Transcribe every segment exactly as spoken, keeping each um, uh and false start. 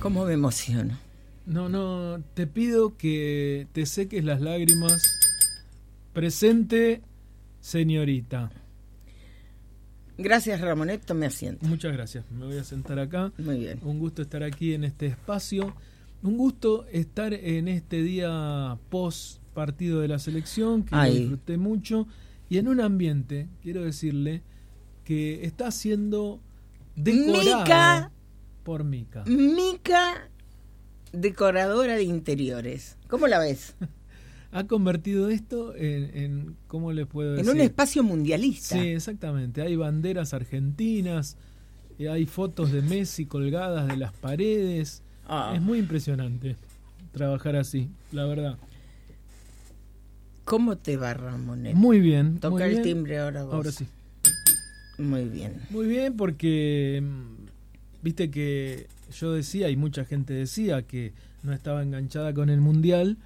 ¿Cómo me emociono? No, no, te pido que te seques las lágrimas. Presente, señorita. Gracias, Ramonet, me asiento. Muchas gracias, me voy a sentar acá. Muy bien. Un gusto estar aquí en este espacio. Un gusto estar en este día post partido de la selección, que lo disfruté mucho. Y en un ambiente, quiero decirle, que está siendo decorado Mica, por Mica. Mica, decoradora de interiores. ¿Cómo la ves? Ha convertido esto en, en ¿cómo le puedo decir? En un espacio mundialista. Sí, exactamente. Hay banderas argentinas, hay fotos de Messi colgadas de las paredes. Ah. Es muy impresionante trabajar así, la verdad. ¿Cómo te va, Ramonet? Muy bien. Toca muy el bien. timbre ahora vos. Ahora sí. Muy bien. Muy bien, porque viste que yo decía, y mucha gente decía, que no estaba enganchada con el Mundial.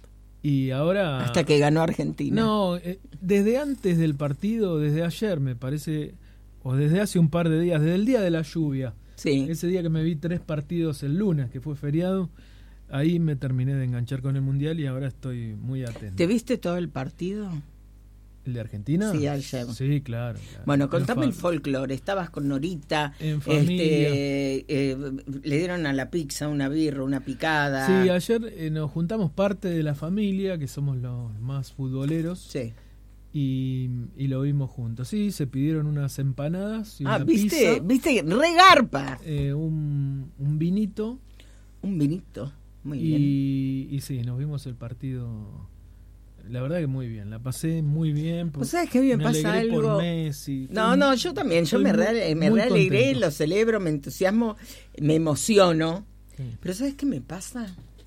Y ahora... Hasta que ganó Argentina. No, eh, desde antes del partido, desde ayer me parece, o desde hace un par de días, desde el día de la lluvia, sí. Ese día que me vi tres partidos el lunes, que fue feriado, ahí me terminé de enganchar con el Mundial y ahora estoy muy atento. ¿Te viste todo el partido? ¿El de Argentina? Sí, ayer. Sí, claro. claro. Bueno, contame el folclore. Estabas con Norita. En familia. Este, eh, le dieron a la pizza una birra, una picada. Sí, ayer eh, nos juntamos parte de la familia, que somos los más futboleros. Sí. Y, y lo vimos juntos. Sí, se pidieron unas empanadas y ah, una ¿viste? pizza. ¿Viste? Regarpa. Eh, un, un vinito. Un vinito. Muy y, bien. Y sí, nos vimos el partido... La verdad que muy bien, la pasé muy bien. ¿Vos sabés que a mí me, me pasa algo? Por Messi. No, no, yo también, yo me, re, me realegré, lo celebro, me entusiasmo, me emociono. Sí. Pero ¿sabes qué me pasa?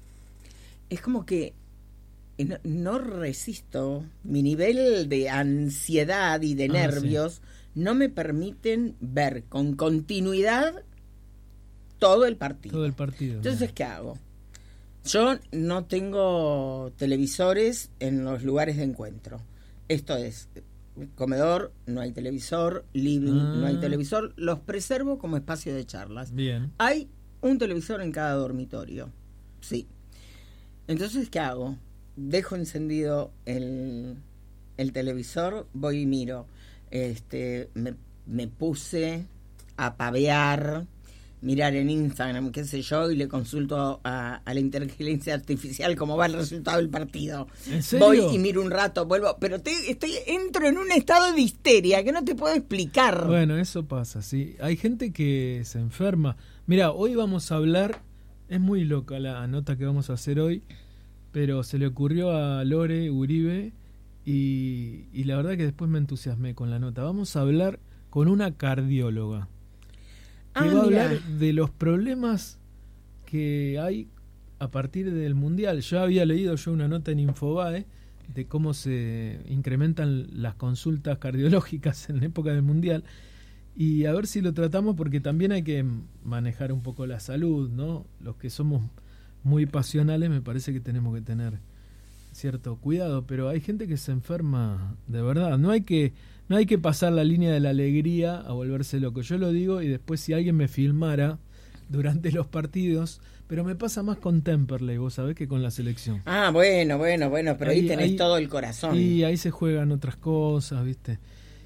Es como que no, no resisto, mi nivel de ansiedad y de ah, nervios sí. no me permiten ver con continuidad todo el partido. Todo el partido. Entonces, ¿qué hago? Yo no tengo televisores en los lugares de encuentro. Esto es, comedor, no hay televisor, living, ah. no hay televisor. Los preservo como espacio de charlas. Bien. Hay un televisor en cada dormitorio. Sí. Entonces, ¿qué hago? Dejo encendido el, el televisor, voy y miro. Este, me, me puse a pavear, mirar en Instagram, qué sé yo, y le consulto a, a la inteligencia artificial cómo va el resultado del partido. ¿En serio? Voy y miro un rato, vuelvo, pero te, estoy entro en un estado de histeria que no te puedo explicar. Bueno, eso pasa, sí. Hay gente que se enferma. Mira, hoy vamos a hablar, es muy loca la nota que vamos a hacer hoy, pero se le ocurrió a Lore Uribe y, y la verdad que después me entusiasmé con la nota. Vamos a hablar con una cardióloga. Que ah, va a hablar de los problemas que hay a partir del Mundial. Yo había leído yo una nota en Infobae de cómo se incrementan las consultas cardiológicas en la época del Mundial y a ver si lo tratamos porque también hay que manejar un poco la salud, ¿no? Los que somos muy pasionales me parece que tenemos que tener cierto cuidado, pero hay gente que se enferma de verdad. No hay que No hay que pasar la línea de la alegría a volverse loco. Yo lo digo y después si alguien me filmara durante los partidos, pero me pasa más con Temperley, vos sabés, que con la selección. Ah, bueno, bueno, bueno, pero ahí, ahí tenés ahí, todo el corazón. Y ahí se juegan otras cosas, ¿viste?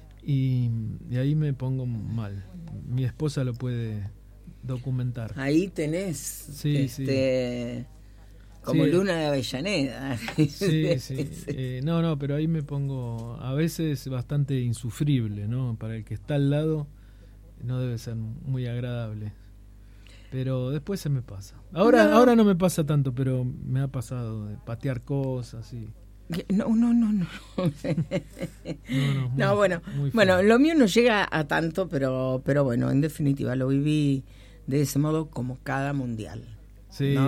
Y, y ahí me pongo mal. Mi esposa lo puede documentar. Ahí tenés sí, este... sí. Como sí. Luna de Avellaneda. Sí, sí. Eh, no, no, pero ahí me pongo a veces bastante insufrible, ¿no? Para el que está al lado no debe ser muy agradable. Pero después se me pasa. Ahora no, ahora no me pasa tanto, pero me ha pasado de patear cosas y... No, no, no, no. no, no, muy, no, bueno, bueno, lo mío no llega a tanto, pero, pero bueno, en definitiva lo viví de ese modo como cada mundial. Sí, ¿no?